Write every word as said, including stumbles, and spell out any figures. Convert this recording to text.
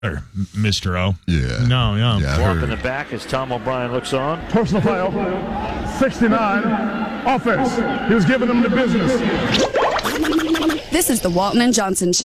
Or Mister O. Yeah. No, no. Yeah, I Walk heard. in the back as Tom O'Brien looks on. Personal foul, sixty-nine, offense. He was giving them the business. This is the Walton and Johnson Show.